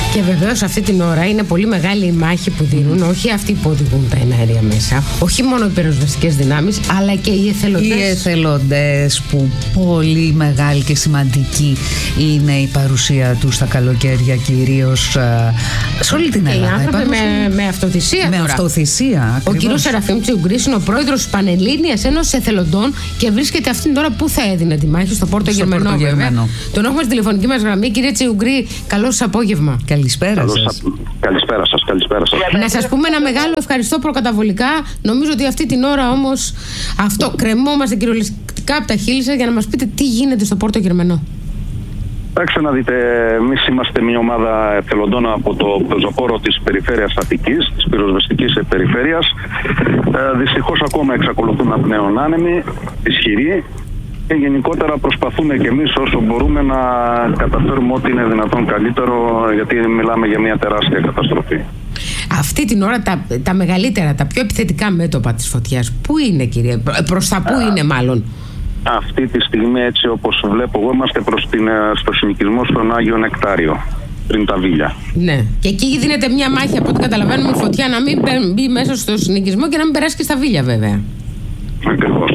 Και βεβαίως αυτή την ώρα είναι πολύ μεγάλη η μάχη που δίνουν, όχι αυτοί που οδηγούν τα εναέρια μέσα, όχι μόνο οι πυροσβεστικές δυνάμεις, αλλά και οι εθελοντές. Οι εθελοντές, που πολύ μεγάλη και σημαντική είναι η παρουσία τους στα καλοκαίρια, κυρίως σε όλη την Ελλάδα. Και οι άνθρωποι με αυτοθυσία. Με αυτοθυσία. Ο κύριος Σεραφείμ Τσιουγκρής είναι ο πρόεδρος της Πανελλήνιας Ένωσης Εθελοντών και βρίσκεται αυτήν την ώρα που θα έδινε τη μάχη στο Πόρτο Γερμανό. Τον έχουμε στη τηλεφωνική μας γραμμή. Κύριε Τσιουγκρή, καλό σας απόγευμα. Καλησπέρα σας. Καλησπέρα σας. Να σας πούμε ένα μεγάλο ευχαριστώ προκαταβολικά. Νομίζω ότι αυτή την ώρα όμως αυτό κρεμόμαστε κυριολεκτικά από τα χείλη σας για να μας πείτε τι γίνεται στο Πόρτο Γερμανό. Εντάξει, να δείτε, εμείς είμαστε μια ομάδα εθελοντών από το πεζοπόρο της περιφέρειας Αττικής, της πυροσβεστικής περιφέρειας. Δυστυχώς ακόμα εξακολουθούν να πνέουν άνεμοι, ισχυροί. Και γενικότερα προσπαθούμε και εμείς όσο μπορούμε να καταφέρουμε ό,τι είναι δυνατόν καλύτερο, γιατί μιλάμε για μια τεράστια καταστροφή. Αυτή την ώρα τα μεγαλύτερα, τα πιο επιθετικά μέτωπα της φωτιάς, πού είναι, κύριε, προς τα πού είναι μάλλον? Αυτή τη στιγμή, έτσι όπως βλέπω εγώ, είμαστε στο συνοικισμό στον Άγιο Νεκτάριο, πριν τα Βίλια. Ναι, και εκεί δίνεται μια μάχη από ό,τι καταλαβαίνουμε η φωτιά να μην μπει μέσα στο συνοικισμό και να μην περάσει και στα Βίλια, βέβαια. Ακριβώς.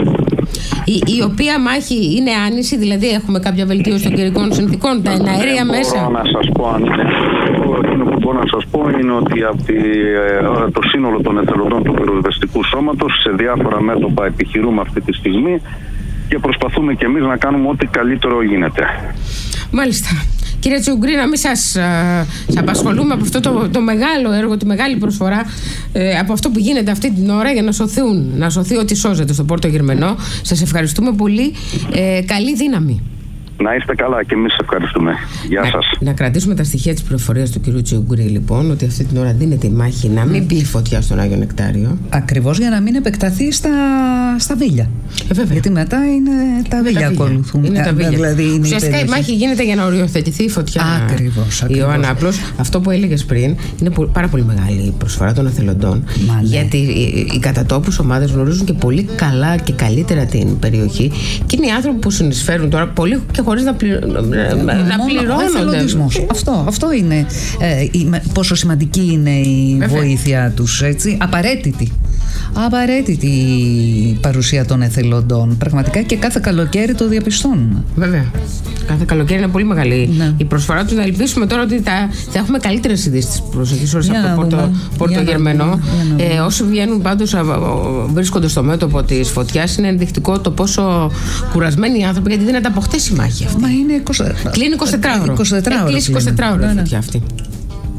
Η οποία μάχη είναι άνηση, δηλαδή έχουμε κάποια βελτίωση των καιρικών συνθηκών, τα εναέρια μέσα? Μπορώ να σας πω αν είναι. Εκείνο που μπορώ να σας πω είναι ότι από το σύνολο των εθελοντών του πυροσβεστικού σώματος σε διάφορα μέτωπα επιχειρούμε αυτή τη στιγμή και προσπαθούμε και εμείς να κάνουμε ό,τι καλύτερο γίνεται. Μάλιστα. Κύριε Τσιουγκρή, να μην σας απασχολούμε από αυτό το μεγάλο έργο, τη μεγάλη προσφορά, από αυτό που γίνεται αυτή την ώρα για να σωθεί ό,τι σώζεται στο Πόρτο Γερμανό. Σας ευχαριστούμε πολύ. Καλή δύναμη. Να είστε καλά και εμείς ευχαριστούμε. Γεια σας. Να κρατήσουμε τα στοιχεία της πληροφορίας του κ. Τσιουγκρή, λοιπόν, ότι αυτή την ώρα δίνεται η μάχη να μην μπει η φωτιά στον Άγιο Νεκτάριο. Ακριβώς, για να μην επεκταθεί στα Βίλια. Γιατί μετά είναι τα Βίλια ακολουθούν. Είναι τα Βίλια. Δηλαδή ουσιαστικά η μάχη γίνεται για να οριοθετηθεί η φωτιά. Ακριβώς. Ιωάννα, απλώς αυτό που έλεγες πριν είναι πάρα πολύ μεγάλη η προσφορά των εθελοντών. Γιατί οι κατατόπους ομάδες γνωρίζουν και πολύ καλά και καλύτερα την περιοχή και είναι οι άνθρωποι που συνεισφέρουν τώρα πολύ και χωρίς να πληρώνονται. Αυτό είναι πόσο σημαντική είναι η βοήθεια τους, έτσι. Απαραίτητη η παρουσία των εθελοντών. Πραγματικά και κάθε καλοκαίρι το διαπιστώνουν. Βέβαια. Κάθε καλοκαίρι είναι πολύ μεγάλη η προσφορά τους. Να ελπίσουμε τώρα ότι θα έχουμε καλύτερες ειδήσεις της προσεχής ώρες από το Πόρτο Γερμανό. Όσοι βγαίνουν πάντως βρίσκονται στο μέτωπο της φωτιάς, είναι ενδεικτικό το πόσο κουρασμένοι οι άνθρωποι, γιατί δίνεται από χτες η μάχη αυτή. Μα είναι κλείνει 24 ώρο. 24 ώρο. Κλείσει 24 ώρο η φωτιά αυτή.